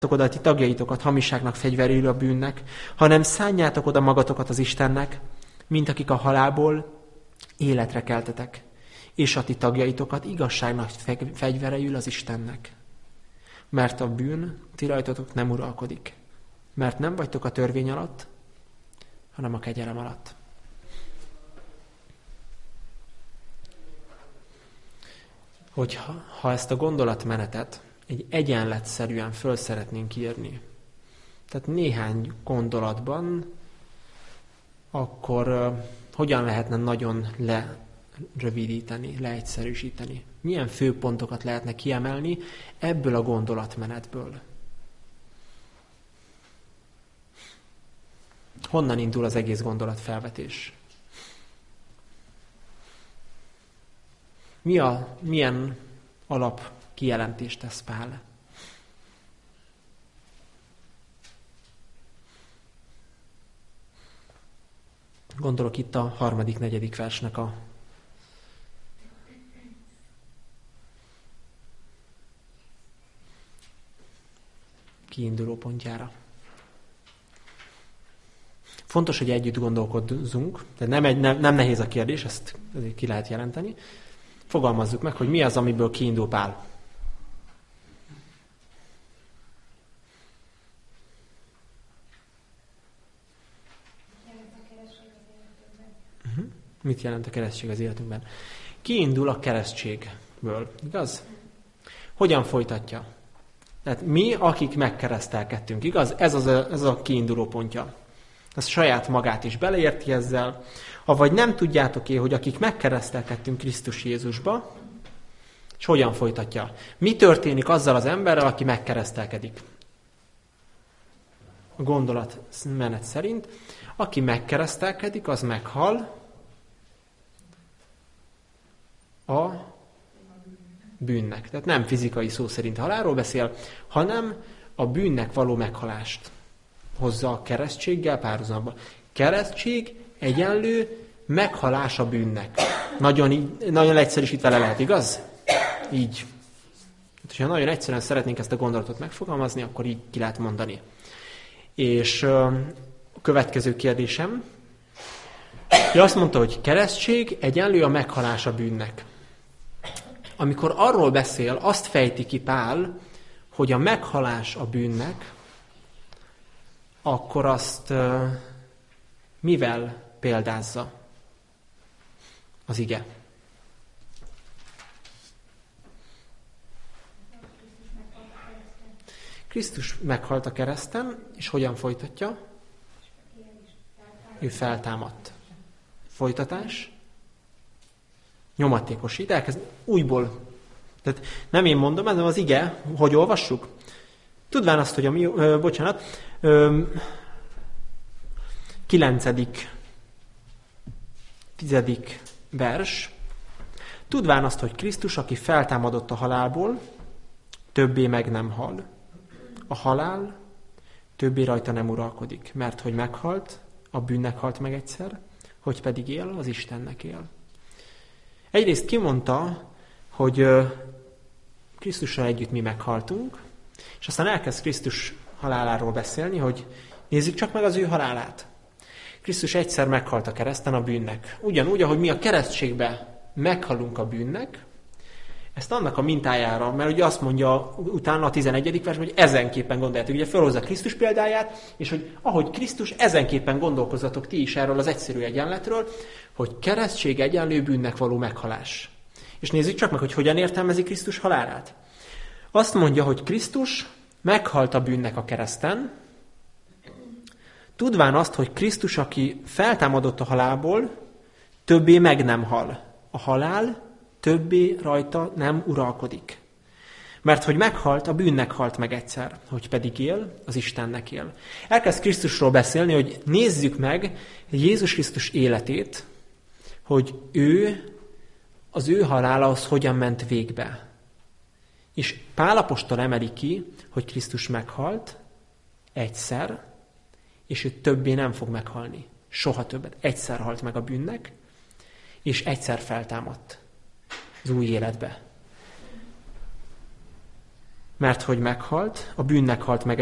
oda a ti tagjaitokat hamiságnak, fegyveréül a bűnnek, hanem szánjátok oda magatokat az Istennek, mint akik a halálból életre keltetek, és a ti tagjaitokat igazságnak fegyvereiül az Istennek. Mert a bűn ti rajtatok nem uralkodik, mert nem vagytok a törvény alatt, hanem a kegyelem alatt. Ha ezt a gondolatmenetet egy egyenletszerűen föl szeretnénk írni, tehát néhány gondolatban, akkor hogyan lehetne nagyon lerövidíteni, leegyszerűsíteni? Milyen főpontokat lehetne kiemelni ebből a gondolatmenetből? Honnan indul az egész gondolatfelvetés? Milyen alap kijelentést tesz Pál? Gondolok itt a 3.-4. versnek a kiinduló pontjára. Fontos, hogy együtt gondolkozzunk, de nem nehéz a kérdés, ezt ki lehet jelenteni. Fogalmazzuk meg, hogy mi az, amiből kiindul Pál. Mit jelent a keresztség az életünkben? Kiindul a keresztségből, igaz? Hogyan folytatja? Tehát mi, akik megkeresztelkedtünk, igaz? Ez a kiinduló pontja. Ez saját magát is beleérti ezzel. Avagy nem tudjátok-e, hogy akik megkeresztelkedtünk Krisztus Jézusba, és hogyan folytatja? Mi történik azzal az emberrel, aki megkeresztelkedik? A gondolatmenet szerint, aki megkeresztelkedik, az meghal a bűnnek. Tehát nem fizikai szó szerint halálról beszél, hanem a bűnnek való meghalást hozza a keresztséggel párhuzamba. Keresztség egyenlő meghalás a bűnnek. Nagyon egyszerűsítve le lehet, igaz? Így. Ha nagyon egyszerűen szeretnénk ezt a gondolatot megfogalmazni, akkor így ki lehet mondani. És a következő kérdésem, azt mondta, hogy keresztség egyenlő a meghalás a bűnnek. Amikor arról beszél, azt fejti ki Pál, hogy a meghalás a bűnnek, akkor azt mivel példázza az ige? Krisztus meghalt a kereszten, és hogyan folytatja? Ő feltámadt. Folytatás? Nyomatékosít, elkezd újból. Tehát nem én mondom, hanem az ige, hogy olvassuk. Tudván azt, hogy 9., 10. vers. Tudván azt, hogy Krisztus, aki feltámadott a halálból, többé meg nem hal. A halál többé rajta nem uralkodik, mert hogy meghalt, a bűnnek halt meg egyszer, hogy pedig él, az Istennek él. Egyrészt kimondta, hogy Krisztussal együtt mi meghaltunk, és aztán elkezd Krisztus haláláról beszélni, hogy nézzük csak meg az ő halálát. Krisztus egyszer meghalt a kereszten a bűnnek. Ugyanúgy, ahogy mi a keresztségbe meghalunk a bűnnek, ezt annak a mintájára, mert ugye azt mondja utána a 11. versben, hogy ezenképpen gondoljátok. Ugye felhozza Krisztus példáját, és hogy ahogy Krisztus, ezenképpen gondolkozzatok ti is erről az egyszerű egyenletről, hogy keresztség egyenlő bűnnek való meghalás. És nézzük csak meg, hogy hogyan értelmezi Krisztus halálát. Azt mondja, hogy Krisztus meghalt a bűnnek a kereszten, tudván azt, hogy Krisztus, aki feltámadott a halálból, többé meg nem hal. A halál többé rajta nem uralkodik. Mert hogy meghalt, a bűnnek halt meg egyszer, hogy pedig él, az Istennek él. Elkezd Krisztusról beszélni, hogy nézzük meg Jézus Krisztus életét, hogy az ő halála az hogyan ment végbe. És Pál apostol emeli ki, hogy Krisztus meghalt egyszer, és ő többé nem fog meghalni. Soha többet. Egyszer halt meg a bűnnek, és egyszer feltámadt az új életbe. mert hogy meghalt, a bűnnek halt meg